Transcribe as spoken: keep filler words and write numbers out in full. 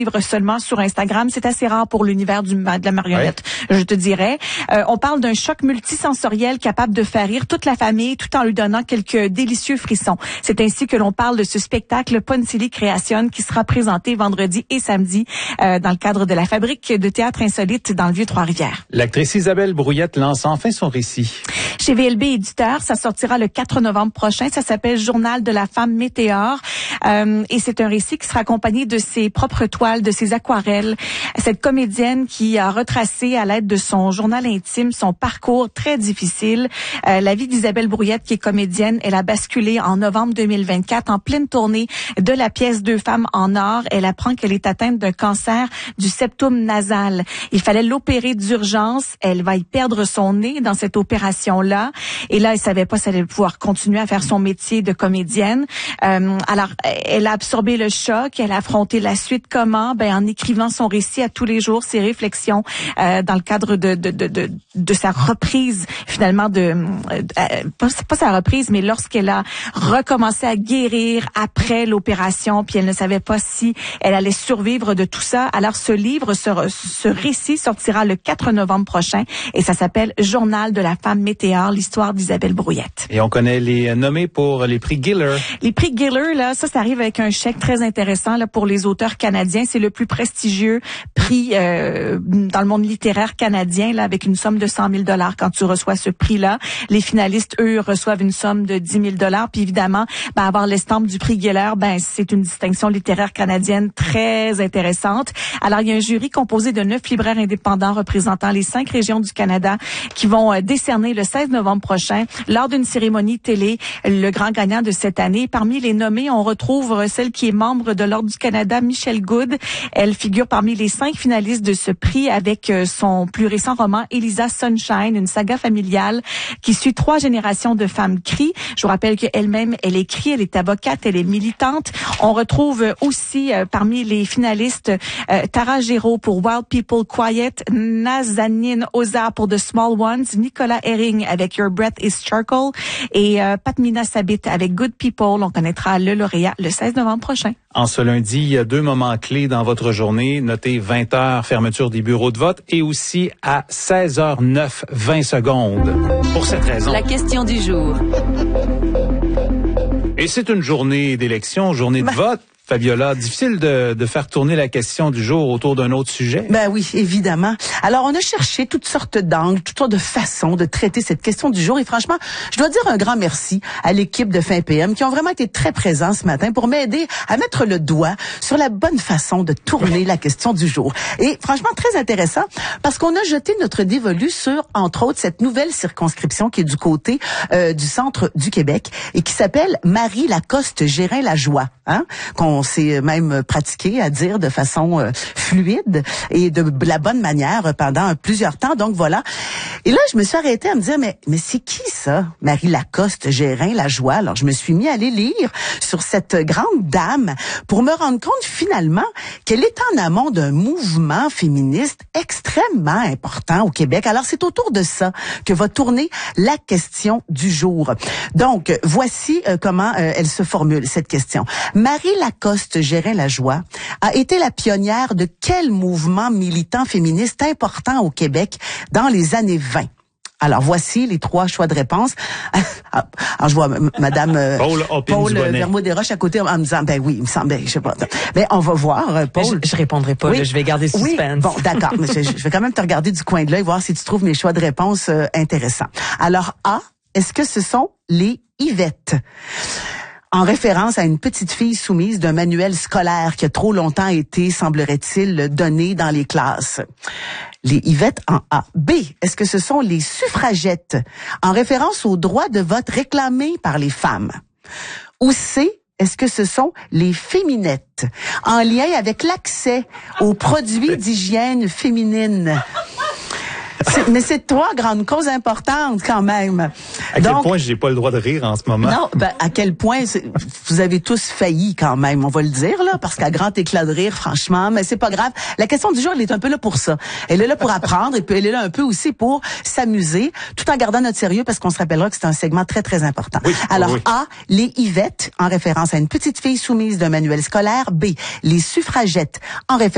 seulement sur Instagram. C'est assez rare pour l'univers du, de la marionnette, ouais. je te dirais. Euh, on parle d'un choc multisensoriel capable de faire rire toute la famille tout en lui donnant quelques délicieux frissons. C'est ainsi que l'on parle de ce spectacle Poncili Creation qui sera présenté vendredi et samedi euh, dans le cadre de la Fabrique de théâtre insolite dans le Vieux-Trois-Rivières. L'actrice Isabelle Brouillette lance enfin son récit. Chez V L B Éditeur, ça sortira le quatre novembre prochain. Ça s'appelle Journal de la femme météore euh, et c'est un récit qui sera accompagné de ses propres toiles, de ses aquarelles. Cette comédienne qui a retracé à l'aide de son journal intime son parcours très difficile. Euh, la vie d'Isabelle Brouillette, qui est comédienne, elle a basculé en novembre deux mille vingt-quatre en pleine tournée de la pièce Deux femmes en or. Elle apprend qu'elle est atteinte d'un cancer du septum nasal. Il fallait l'opérer d'urgence. Elle va y perdre son nez dans cette opération-là. Et là, elle savait pas si elle allait pouvoir continuer à faire son métier de comédienne. Euh, alors, elle a absorbé le choc. Elle a affronté la suite comment? Ben, en écrivant son récit à tous les jours, ses réflexions euh, dans le cadre de, de, de, de, de sa reprise, finalement, de euh, pas, pas sa reprise, mais lorsqu'elle a recommencé à guérir après l'opération, puis elle ne savait pas si elle allait survivre de tout ça. Alors, ce livre, ce, ce récit sortira le quatre novembre prochain et ça s'appelle Journal de la femme météore, l'histoire d'Isabelle Brouillette. Et on connaît les nommés pour les prix Giller. Les prix Giller, là, ça, ça arrive avec un chèque très intéressant là pour les auteurs canadiens. C'est le plus prestigieux prix euh, dans le monde littéraire canadien, là, avec une somme de cent mille dollars quand tu reçois ce prix-là. Les finalistes, eux, reçoivent une somme de dix mille dollars. Puis évidemment, ben, avoir l'estampe du prix Giller, ben, c'est une distinction littéraire canadienne très intéressante. Alors, il y a un jury composé de neuf libraires indépendants représentant les cinq régions du Canada qui vont euh, décerner le seize novembre prochain, lors d'une cérémonie télé, le grand gagnant de cette année. Parmi les nommés, on retrouve celle qui est membre de l'Ordre du Canada, Michelle Good. Elle figure parmi les cinq finalistes de ce prix avec son plus récent roman, Elisa Sunshine, une saga familiale qui suit trois générations de femmes cries. Je vous rappelle qu'elle-même, elle écrit, elle est avocate, elle est militante. On retrouve aussi euh, parmi les finalistes euh, Tara Géraud pour Wild People Quiet, Nazanin Oza pour The Small Ones, Nicolas Herring avec Your Breath is Charcoal et euh, Patmina Sabit avec Good People. On connaîtra le lauréat le seize novembre prochain. En ce lundi, il y a deux moments clés dans votre journée. Notez vingt heures, fermeture des bureaux de vote et aussi à seize heures neuf, vingt secondes. Pour cette raison. La question du jour. Et c'est une journée d'élection, journée de ben. vote. Fabiola, difficile de, de faire tourner la question du jour autour d'un autre sujet. Ben oui, évidemment. Alors, on a cherché toutes sortes d'angles, toutes sortes de façons de traiter cette question du jour. Et franchement, je dois dire un grand merci à l'équipe de Fin P M qui ont vraiment été très présents ce matin pour m'aider à mettre le doigt sur la bonne façon de tourner la question du jour. Et franchement, très intéressant parce qu'on a jeté notre dévolu sur, entre autres, cette nouvelle circonscription qui est du côté euh, du centre du Québec et qui s'appelle Marie-Lacoste-Gérin-Lajoie, hein, qu'on s'est même pratiqué à dire de façon euh, fluide et de la bonne manière pendant plusieurs temps. Donc voilà. Et là, je me suis arrêtée à me dire, mais mais c'est qui ça, Marie-Lacoste-Gérin-Lajoie? Alors, je me suis mis à aller lire sur cette grande dame pour me rendre compte finalement qu'elle est en amont d'un mouvement féministe extrêmement important au Québec. Alors, c'est autour de ça que va tourner la question du jour. Donc, voici euh, comment euh, elle se formule, cette question. Marie-Lacoste-Gérin-Lajoie a été la pionnière de quel mouvement militant féministe important au Québec dans les années vingt? Alors, voici les trois choix de réponse. Alors, je vois Madame euh, Paul, Paul Vermaux-Desroches à côté en me disant, ben oui, il me semble, ben, je sais pas. Mais on va voir, Paul. Je, je répondrai pas, oui. là, je vais garder suspense. Oui, bon, d'accord. Mais je, je vais quand même te regarder du coin de l'œil, voir si tu trouves mes choix de réponse euh, intéressants. Alors, A, est-ce que ce sont les Yvettes? En référence à une petite fille soumise d'un manuel scolaire qui a trop longtemps été, semblerait-il, donné dans les classes. Les Yvettes en A. B, est-ce que ce sont les suffragettes, en référence au droit de vote réclamé par les femmes? Ou C, est-ce que ce sont les féminettes, en lien avec l'accès aux produits d'hygiène féminine? C'est, mais c'est trois grandes causes importantes quand même. À Donc, quel point j'ai pas le droit de rire en ce moment? Non, ben à quel point c'est, vous avez tous failli quand même, on va le dire là, parce qu'à grand éclat de rire, franchement, mais c'est pas grave. La question du jour, elle est un peu là pour ça. Elle est là pour apprendre et puis elle est là un peu aussi pour s'amuser, tout en gardant notre sérieux parce qu'on se rappellera que c'est un segment très très important. Oui, Alors oui. A, les Yvettes en référence à une petite fille soumise d'un manuel scolaire. B, les suffragettes en référence